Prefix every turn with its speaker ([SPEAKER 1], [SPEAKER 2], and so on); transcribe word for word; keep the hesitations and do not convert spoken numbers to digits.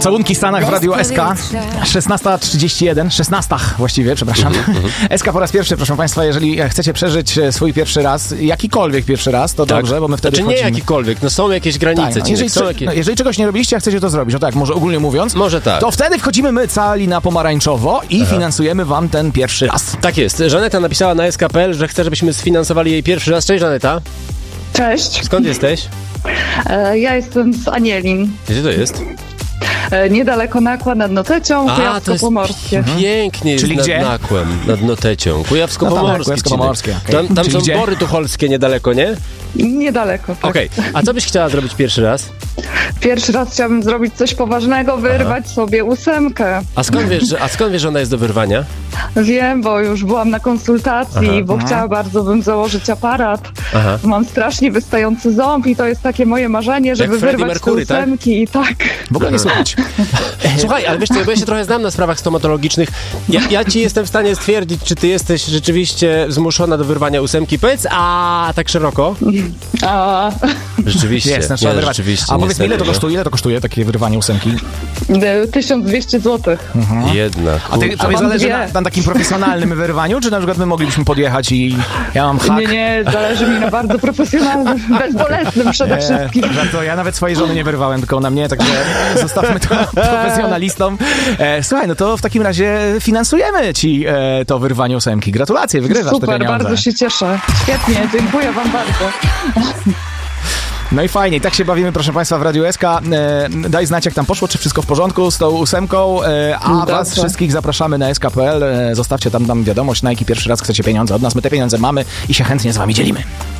[SPEAKER 1] Pocałunki w Stanach w Radiu S K. szesnasta trzydzieści jeden, szesnaście właściwie, przepraszam. S K po raz pierwszy, proszę Państwa, jeżeli chcecie przeżyć swój pierwszy raz, jakikolwiek pierwszy raz, to tak. Dobrze, bo my wtedy
[SPEAKER 2] znaczy nie
[SPEAKER 1] wchodzimy.
[SPEAKER 2] Jakikolwiek, no są jakieś granice.
[SPEAKER 1] Tak, no, jeżeli,
[SPEAKER 2] są jakieś...
[SPEAKER 1] no, jeżeli czegoś nie robiliście, a chcecie to zrobić, no tak, może ogólnie mówiąc,
[SPEAKER 2] może tak.
[SPEAKER 1] To wtedy wchodzimy my cali na pomarańczowo i Aha. finansujemy wam ten pierwszy raz.
[SPEAKER 2] Tak jest. Żaneta napisała na S K kropka P L, że chce, żebyśmy sfinansowali jej pierwszy raz. Cześć, Żaneta.
[SPEAKER 3] Cześć.
[SPEAKER 2] Skąd jesteś?
[SPEAKER 3] E, ja jestem z Anielin.
[SPEAKER 2] Gdzie to jest?
[SPEAKER 3] E, niedaleko Nakła, nad Notecią, Kujawsko-Pomorskie.
[SPEAKER 2] Mhm. Pięknie jest
[SPEAKER 1] Czyli
[SPEAKER 2] nad
[SPEAKER 1] gdzie?
[SPEAKER 2] Nakłem, nad Notecią. Kujawsko-Pomorskie.
[SPEAKER 1] No tak, Kujawsko-Pomorskie. Okay.
[SPEAKER 2] Tam, tam są
[SPEAKER 1] gdzie?
[SPEAKER 2] Bory Tucholskie niedaleko, nie?
[SPEAKER 3] Niedaleko, tak.
[SPEAKER 2] Okej, okay. A co byś chciała zrobić pierwszy raz?
[SPEAKER 3] Pierwszy raz chciałabym zrobić coś poważnego, wyrwać Aha. sobie ósemkę.
[SPEAKER 2] A skąd wiesz, że, a skąd wiesz, że ona jest do wyrwania?
[SPEAKER 3] Wiem, bo już byłam na konsultacji, Aha. bo Aha. chciała bardzo bym założyć aparat. Aha. Mam strasznie wystający ząb i to jest takie moje marzenie, żeby wyrwać
[SPEAKER 2] Mercury,
[SPEAKER 3] te ósemki tak? i tak.
[SPEAKER 1] W ogóle nie słuchać.
[SPEAKER 2] Słuchaj, ale wiesz co, bo ja się trochę znam na sprawach stomatologicznych. Ja, ja ci jestem w stanie stwierdzić, czy ty jesteś rzeczywiście zmuszona do wyrwania ósemki. Powiedz, a tak szeroko?
[SPEAKER 3] A.
[SPEAKER 2] Rzeczywiście.
[SPEAKER 1] Jest, no, trzeba
[SPEAKER 2] nie,
[SPEAKER 1] wyrwać.
[SPEAKER 2] rzeczywiście.
[SPEAKER 1] A powiedz mi, ile to
[SPEAKER 2] nie?
[SPEAKER 1] kosztuje? Ile to kosztuje takie wyrwanie ósemki?
[SPEAKER 3] tysiąc dwieście złotych.
[SPEAKER 2] Mhm. Jednak.
[SPEAKER 1] A ty, tobie zależy na, na takim profesjonalnym wyrwaniu, czy na przykład my moglibyśmy podjechać i ja mam hak?
[SPEAKER 3] Nie, nie, zależy mi na bardzo profesjonalnym, bezbolesnym przede wszystkim.
[SPEAKER 1] To ja nawet swojej żony nie wyrwałem, tylko na mnie, także zostawmy to profesjonalistom. E, słuchaj, no to w takim razie finansujemy ci e, to wyrwanie ósemki. Gratulacje, wygrywasz
[SPEAKER 3] Super,
[SPEAKER 1] te pieniądze.
[SPEAKER 3] bardzo się cieszę. Świetnie, dziękuję wam bardzo.
[SPEAKER 1] No i fajnie, tak się bawimy, proszę Państwa, w Radiu S K. E, daj znać, jak tam poszło, czy wszystko w porządku z tą ósemką, e, a Dobrze. Was wszystkich zapraszamy na S K kropka P L. E, zostawcie tam, tam wiadomość, na jaki pierwszy raz chcecie pieniądze od nas. My te pieniądze mamy i się chętnie z Wami dzielimy.